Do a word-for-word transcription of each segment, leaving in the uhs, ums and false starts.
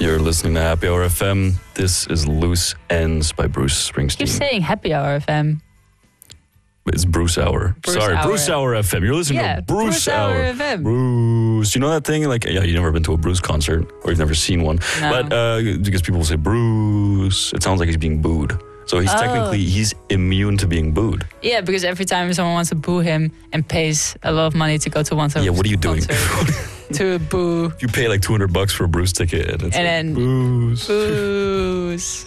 You're listening to Happy Hour F M. This is Loose Ends by Bruce Springsteen. Keep saying Happy Hour F M. It's Bruce Hour. Bruce Sorry, Hour. Bruce Hour F M. You're listening Yeah, to Bruce, Bruce Hour. Hour F M. Bruce. You know that thing? Like, yeah, you've never been to a Bruce concert or you've never seen one. No. But uh, because people say Bruce, it sounds like he's being booed. So he's Oh. technically, he's immune to being booed. Yeah, because every time someone wants to boo him and pays a lot of money to go to one of Yeah, what are you doing? to boo. You pay like two hundred bucks for a Bruce ticket. And, it's And like, then Bruce. Boos.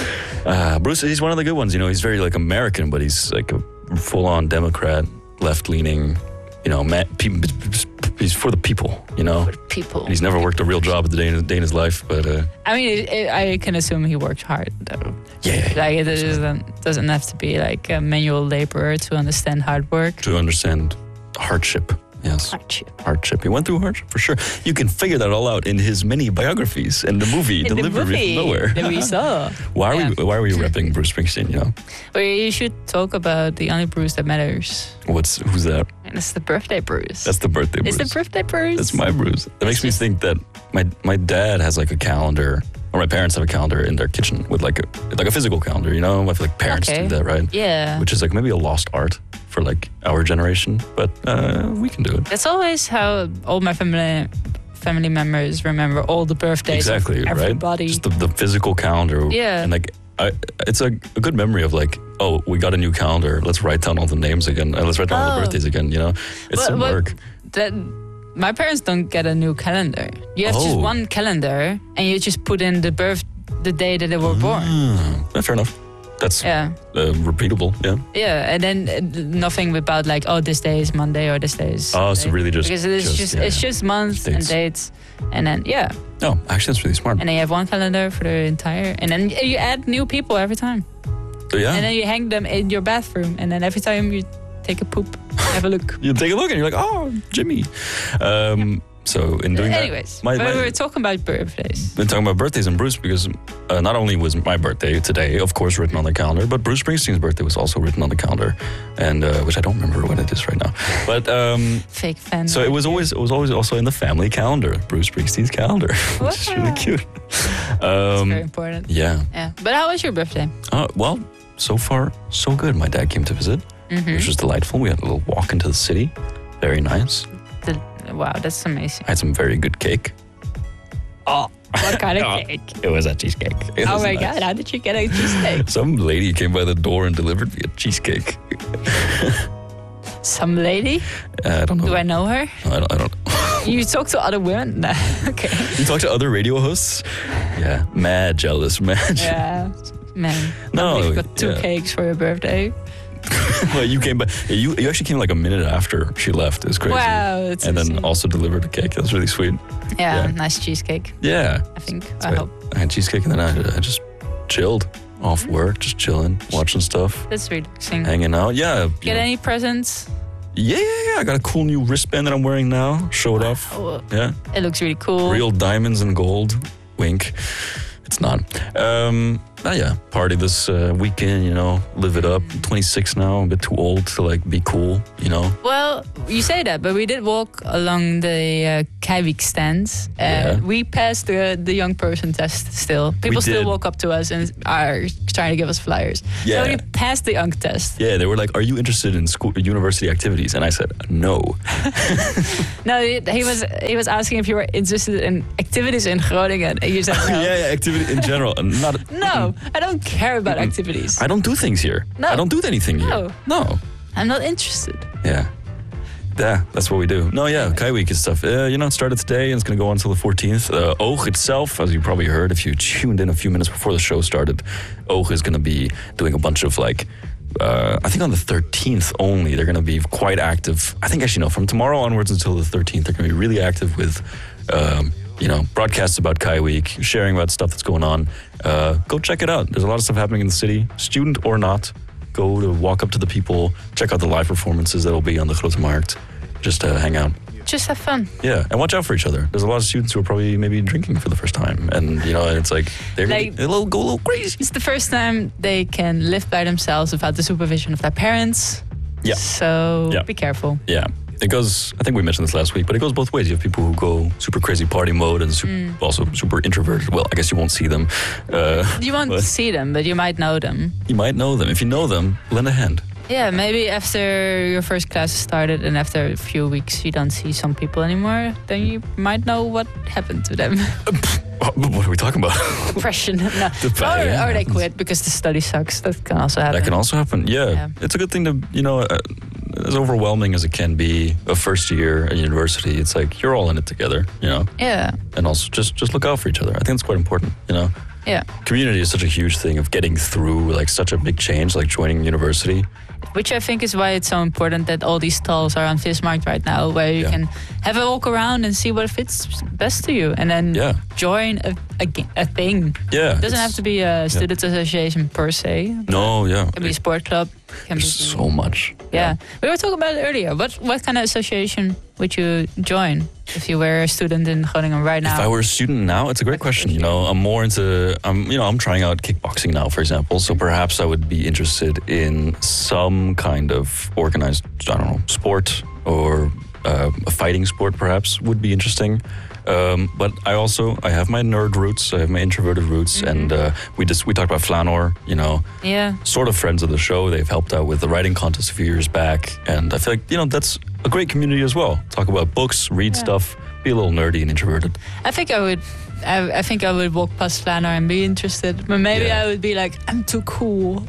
Uh, Bruce, he's one of the good ones. You know, he's very like American, but he's like a full-on Democrat, left-leaning. You know, man, people, he's for the people. You know, For the people. and he's never worked a real job a day in, day in his life. But uh, I mean, it, it, I can assume he worked hard, though. yeah, yeah, yeah. Like, it doesn't, doesn't have to be like a manual laborer to understand hard work. To understand hardship. Yes, Hardship. hardship. He went through hardship for sure. You can figure that all out in his many biographies and the movie In the Delivery movie from Nowhere. that we saw. Why are Yeah. we? Why are we repping Bruce Springsteen? You know, Well, you should talk about the only Bruce that matters. what's who's that? And it's the birthday Bruce. That's the birthday Bruce. It's the birthday Bruce. That's my Bruce. That makes me think that my my dad has like a calendar, or my parents have a calendar in their kitchen with like a like a physical calendar. You know, I feel like parents Okay. do that, right? Yeah. Which is like maybe a lost art for like our generation, but uh, we can do it. That's always how all my family family members remember all the birthdays Exactly, of right? everybody. Just the, the physical calendar. Yeah. And like, I, it's a, a good memory of like, oh, we got a new calendar. Let's write down all the names again. And let's write down all the Oh. birthdays again, you know? It's But- some but work. That my parents don't get a new calendar. You have just Oh. one calendar, and you just put in the birth, the day that they were born. Ah, yeah, fair enough. That's Yeah, uh, repeatable, yeah. yeah, and then uh, nothing about like, oh, this day is Monday or this day is. Oh, so Sunday. really just- because it's just- just, yeah, it's yeah. just months and Dates. dates, and then yeah, Oh, actually, that's really smart. and then you have one calendar for the entire, and then you add new people every time, So, yeah. and then you hang them in your bathroom, and then every time you take a poop, have a look. You take a look and you're like, oh, Jimmy. Um, so in doing Anyways, that, my, but my, we were talking about birthdays. been talking about birthdays and Bruce because uh, not only was my birthday today, of course, written on the calendar, but Bruce Springsteen's birthday was also written on the calendar, and uh, which I don't remember when it is right now. But um, Fake fan. so it was always it was always also in the family calendar, Bruce Springsteen's calendar, which is really Wow. cute. It's Um, very important. yeah. Yeah. But how was your birthday? Uh, well, so far so good. My dad came to visit, Mm-hmm. which was delightful. We had a little walk into the city, very nice. The, wow, that's amazing. I had some very good cake. Oh, what kind of Oh, cake? It was a cheesecake. It Oh was my nice. god, how did you get a cheesecake? Some lady came by the door and delivered me a cheesecake. Some lady? Uh, I don't know. Do I know her? I don't. I don't You talk to other women? No. Okay. You talk to other radio hosts? Yeah, mad jealous, mad. jealous. Yeah. Man. No, You've got two yeah. cakes for your birthday. Well, you came by. You you actually came like a minute after she left. It was crazy. Wow. That's And then insane. also delivered a cake. That was really sweet. yeah, yeah. nice cheesecake, Yeah. I think. That's I right. hope. I had cheesecake and then I, I just chilled off work, just chilling, watching stuff, That's relaxing. hanging out. Yeah. you Get know. any presents? Yeah, yeah, yeah. I got a cool new wristband that I'm wearing now. Show it off. Oh, Yeah. it looks really cool. Real diamonds and gold. Wink. It's not. Um, but yeah, party this uh, weekend, you know, live it up. I'm twenty-six now, I'm a bit too old to like be cool, you know. Well, you say that, but we did walk along the uh, Keiwijk stands. Uh, Yeah. We passed the, the young person test still. People still did. walk up to us and are trying to give us flyers. Yeah. So we passed the young test. Yeah, they were like, "Are you interested in school, university activities?" And I said, "No." No, he, he was he was asking if you were interested in activities in Groningen. And you said no. yeah, yeah, activity in general, and not. No, I don't care about activities. I don't do things here. No. I don't do anything here. No. No. I'm not interested. Yeah. Yeah, that's what we do. No, yeah, Keiwijk and stuff. Uh, you know, it started today and it's going to go on until the fourteenth. Uh, Oog itself, as you probably heard if you tuned in a few minutes before the show started, Oog is going to be doing a bunch of like, uh, I think on the thirteenth only, they're going to be quite active. I think actually, no, from tomorrow onwards until the thirteenth, they're going to be really active with, um, you know, broadcasts about Keiwijk, sharing about stuff that's going on. Uh, go check it out. There's a lot of stuff happening in the city, student or not. Go to walk up to the people, check out the live performances that'll be on the Grote Markt. Just uh, hang out. Just have fun. Yeah, and watch out for each other. There's a lot of students who are probably maybe drinking for the first time, and you know, it's like they're Like- gonna, they'll go a little crazy. It's the first time they can live by themselves without the supervision of their parents. Yeah. So Yeah. be careful. Yeah, it goes, I think we mentioned this last week, but it goes both ways. You have people who go super crazy party mode and super, mm. also super introverted. Well, I guess you won't see them. Uh, you won't see them, but you might know them. You might know them. If you know them, lend a hand. Yeah, maybe after your first class started and after a few weeks you don't see some people anymore, then you might know what happened to them. What are we talking about? Depression. No. Or, yeah. or they quit because the study sucks. That can also happen. That can also happen, yeah. yeah. It's a good thing to, you know, uh, as overwhelming as it can be, a first year at university, it's like you're all in it together, you know? Yeah. And also just, just look out for each other. I think it's quite important, you know? Yeah. Community is such a huge thing of getting through like such a big change, like joining university. Which I think is why it's so important that all these stalls are on Vismarkt right now, where you yeah. can have a walk around and see what fits best to you, and then yeah. join a, a, a thing. Yeah, it doesn't have to be a student yeah. association per se. No, yeah, it can be a sport club. Can There's be, so much. Yeah. yeah, we were talking about it earlier. What what kind of association would you join if you were a student in Groningen right now? If I were a student now, it's a great question. You know, I'm more into, I'm, you know, I'm trying out kickboxing now, for example. So perhaps I would be interested in some kind of organized, I don't know, sport or uh, a fighting sport. Perhaps would be interesting. Um, but I also I have my nerd roots, I have my introverted roots, mm-hmm. and uh, we just we talked about Flanor, you know, yeah, sort of friends of the show. They've helped out with the writing contest a few years back, and I feel like you know that's a great community as well. Talk about books, read yeah. stuff, be a little nerdy and introverted. I think I would. I, I think I would walk past Flanor and be interested, but maybe yeah. I would be like, I'm too cool.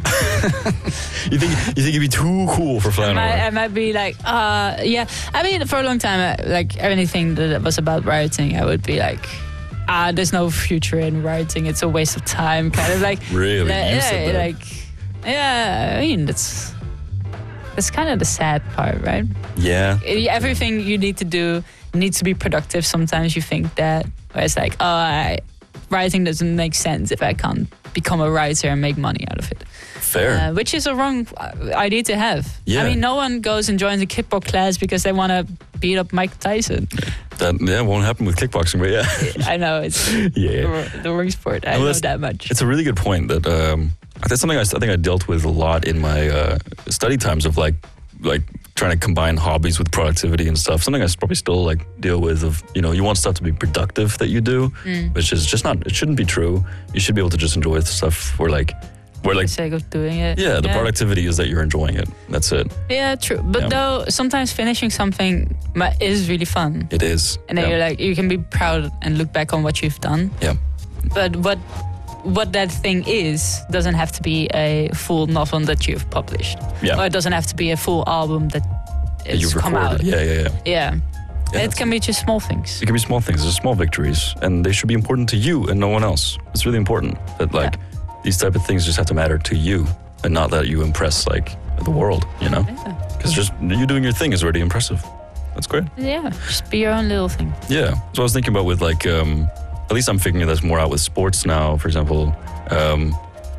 you think you think you'd be too cool for Flanor? I might, I might be like, uh, yeah. I mean, for a long time, like anything that was about writing, I would be like, ah, there's no future in writing. It's a waste of time. Kind of like, really, like, you yeah, said that. like, yeah. I mean, that's that's kind of the sad part, right? Yeah. Everything you need to do needs to be productive. Sometimes you think that, where it's like, oh, I, writing doesn't make sense if I can't become a writer and make money out of it. Fair. Uh, which is a wrong idea to have. Yeah. I mean, no one goes and joins a kickbox class because they want to beat up Mike Tyson. That yeah, won't happen with kickboxing, but yeah. I know, it's yeah. the, the wrong sport. I well, know that much. It's a really good point. That um, that's something I, I think I dealt with a lot in my uh, study times of like, like trying to combine hobbies with productivity and stuff. Something I probably still like deal with of, you know, you want stuff to be productive that you do, mm. which is just not, it shouldn't be true. You should be able to just enjoy stuff where like, where like, for the sake of doing it. Yeah, the yeah. productivity is that you're enjoying it. That's it. Yeah, true. But yeah. though sometimes finishing something is really fun. It is. And then yeah. you're like, you can be proud and look back on what you've done. Yeah. But what what that thing is doesn't have to be a full novel that you've published. Yeah. Or it doesn't have to be a full album that is you've come recorded. out. Yeah, yeah, yeah. Yeah. yeah it can be just small things. It can be small things. There's small victories, and they should be important to you and no one else. It's really important that like yeah. these type of things just have to matter to you and not that you impress like the world, you know? Because yeah. just you doing your thing is already impressive. That's great. Yeah, just be your own little thing. Yeah. So I was thinking about with like, um, at least I'm figuring that's more out with sports now, for example. Um,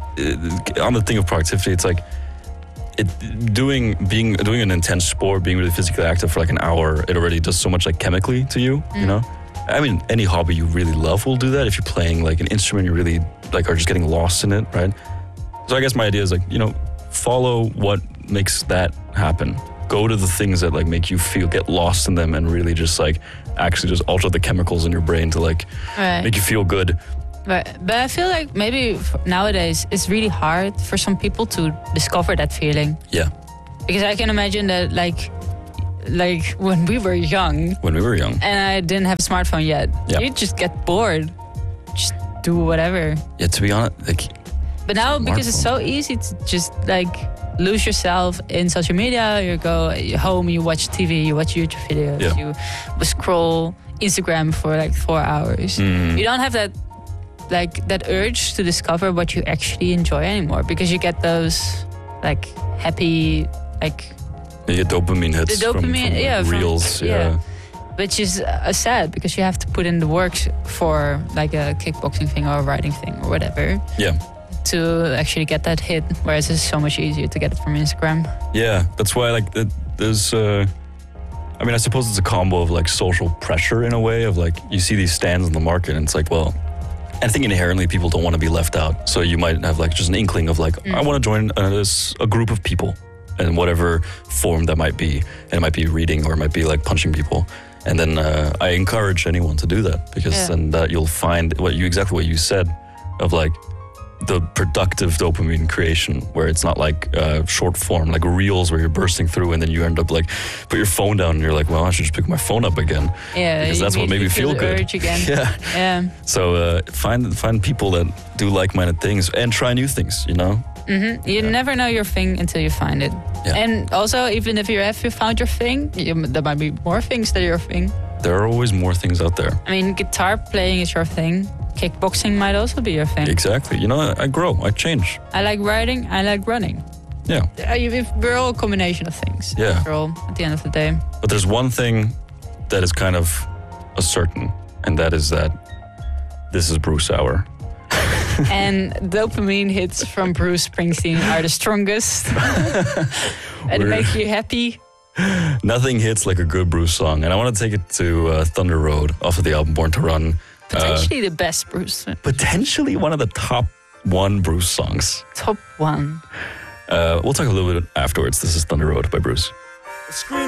on the thing of productivity, it's like, It, doing being doing an intense sport, being really physically active for like an hour, it already does so much like chemically to you, mm. you know? I mean, any hobby you really love will do that. If you're playing like an instrument, you really like are just getting lost in it, right? So I guess my idea is like, you know, follow what makes that happen. Go to the things that like make you feel, get lost in them and really just like actually just alter the chemicals in your brain to like right. make you feel good. But, but I feel like maybe nowadays it's really hard for some people to discover that feeling. Yeah. Because I can imagine that like like when we were young. When we were young. And I didn't have a smartphone yet. Yeah. You just get bored. Just do whatever. Yeah, to be honest, like. But now because it's so easy to just like lose yourself in social media, you go home, you watch T V, you watch YouTube videos, yeah. you scroll Instagram for like four hours. Mm. You don't have that like that urge to discover what you actually enjoy anymore because you get those like happy like you get dopamine hits the dopamine from, from yeah reels from, yeah. yeah which is uh, sad because you have to put in the work for like a kickboxing thing or a writing thing or whatever yeah to actually get that hit, whereas it's so much easier to get it from Instagram. Yeah, that's why like it, there's uh I mean I suppose it's a combo of like social pressure in a way of like you see these stands in the market and it's like, well, I think inherently people don't want to be left out. So you might have like just an inkling of like, mm. I want to join a, a group of people. in whatever form that might be. And it might be reading, or it might be like punching people. And then uh, I encourage anyone to do that, because yeah. then that you'll find what you exactly what you said of like the productive dopamine creation, where it's not like uh, short form, like reels where you're bursting through and then you end up like put your phone down and you're like, well, I should just pick my phone up again. Yeah, because that's what made me feel, feel good. Urge again. yeah, yeah. So uh, find find people that do like-minded things and try new things. You know. Mm-hmm. You yeah. never know your thing until you find it. Yeah. And also, even if you have found your thing, you, there might be more things that are your thing. There are always more things out there. I mean, guitar playing is your thing. Kickboxing might also be your thing. Exactly. You know, I grow, I change. I like riding, I like running. Yeah. We're all a combination of things. Yeah. After all, at the end of the day. But there's one thing that is kind of a certain, and that is that this is Bruce Hour. And dopamine hits from Bruce Springsteen are the strongest. And We're... make you happy. Nothing hits like a good Bruce song. And I want to take it to uh, Thunder Road off of the album Born to Run. Potentially uh, the best Bruce. Potentially one of the top one Bruce songs. Top one. Uh, we'll talk a little bit afterwards. This is Thunder Road by Bruce.